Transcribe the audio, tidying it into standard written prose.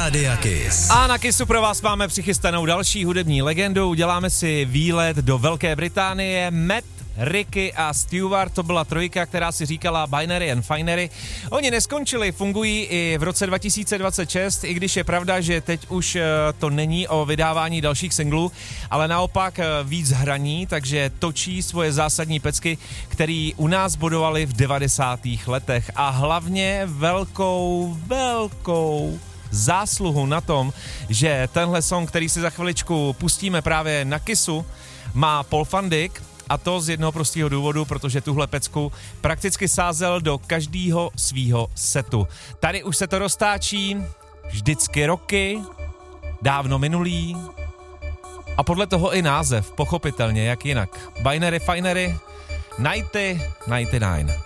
Rádia Kiss. A na Kissu pro vás máme přichystanou další hudební legendu. Uděláme si výlet do Velké Británie. Matt, Ricky a Stewart, to byla trojka, která si říkala Binary and Finery. Oni neskončili, fungují i v roce 2026, i když je pravda, že teď už to není o vydávání dalších singlů, ale naopak víc hraní, takže točí svoje zásadní pecky, který u nás bodovali v 90. letech a hlavně velkou zásluhu na tom, že tenhle song, který si za chviličku pustíme právě na Kissu, má Paul van Dyk. A to z jednoho prostého důvodu, protože tuhle pecku prakticky sázel do každého svýho setu. Tady už se to roztáčí, vždycky roky, dávno minulý a podle toho i název, pochopitelně, jak jinak. Binary Finery, 99.